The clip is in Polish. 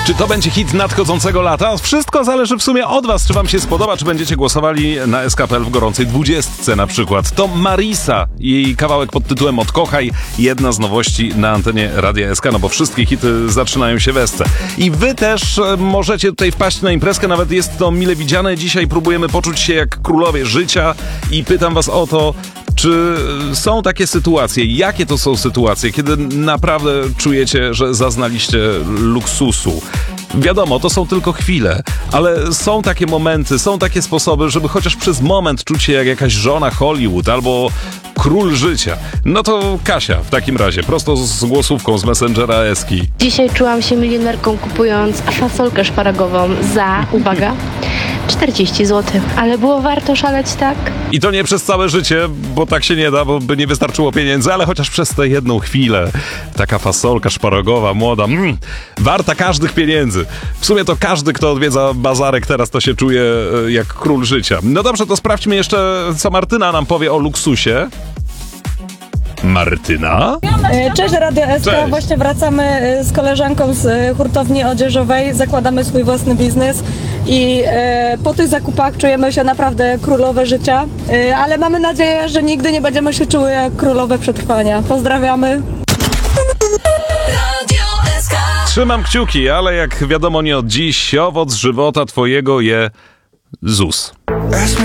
Czy to będzie hit nadchodzącego lata? Wszystko zależy w sumie od was, czy wam się spodoba, czy będziecie głosowali na SK.pl w gorącej 20 na przykład. To Marisa, jej kawałek pod tytułem Odkochaj, jedna z nowości na antenie Radia SK, no bo wszystkie hity zaczynają się w SC. I wy też możecie tutaj wpaść na imprezkę, nawet jest to mile widziane. Dzisiaj próbujemy poczuć się jak królowie życia i pytam was o to, czy są takie sytuacje, jakie to są sytuacje, kiedy naprawdę czujecie, że zaznaliście luksusu? Wiadomo, to są tylko chwile, ale są takie momenty, są takie sposoby, żeby chociaż przez moment czuć się jak jakaś żona Hollywood albo król życia. No to Kasia w takim razie, prosto z głosówką z Messengera Eski. Dzisiaj czułam się milionerką, kupując fasolkę szparagową za, uwaga, 40 zł. Ale było warto szaleć, tak? I to nie przez całe życie, bo tak się nie da, bo by nie wystarczyło pieniędzy, ale chociaż przez tę jedną chwilę. Taka fasolka szparagowa, młoda, warta każdych pieniędzy. W sumie to każdy, kto odwiedza bazarek, teraz to się czuje jak król życia. No dobrze, to sprawdźmy jeszcze, co Martyna nam powie o luksusie. Martyna? Cześć, Radio SK. Cześć. Właśnie wracamy z koleżanką z hurtowni odzieżowej. Zakładamy swój własny biznes i po tych zakupach czujemy się naprawdę królowe życia, ale mamy nadzieję, że nigdy nie będziemy się czuły jak królowe przetrwania. Pozdrawiamy. Trzymam kciuki, ale jak wiadomo nie od dziś, owoc żywota twojego je ZUS.